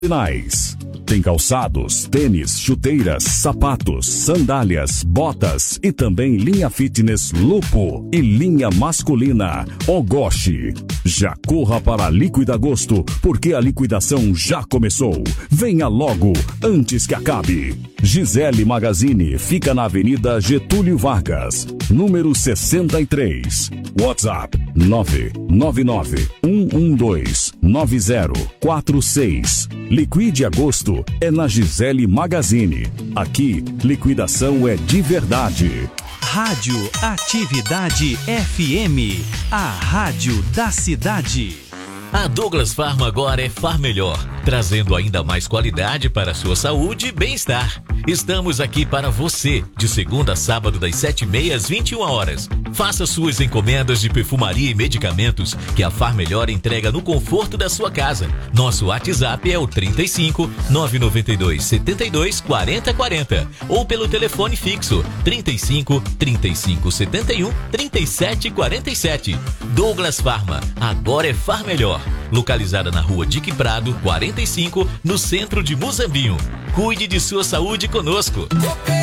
Tem calçados, tênis, chuteiras, sapatos, sandálias, botas e também linha fitness Lupo e linha masculina Ogoshi. Já corra para a Liquida Agosto, porque a liquidação já começou. Venha logo, antes que acabe. Gisele Magazine fica na Avenida Getúlio Vargas, número 63. WhatsApp 999-112-9046. Liquide Agosto é na Gisele Magazine. Aqui, liquidação é de verdade. Rádio Atividade FM, a rádio da cidade. A Douglas Pharma agora é Far Melhor, trazendo ainda mais qualidade para a sua saúde e bem-estar. Estamos aqui para você, de segunda a sábado, das 7h30 às 21h. Faça suas encomendas de perfumaria e medicamentos que a Far Melhor entrega no conforto da sua casa. Nosso WhatsApp é o 35 992 72 40 40 ou pelo telefone fixo 35 35 71 37 47. Douglas Pharma, agora é Far Melhor. Localizada na rua Dique Prado, 45, no centro de Muzambinho. Cuide de sua saúde conosco.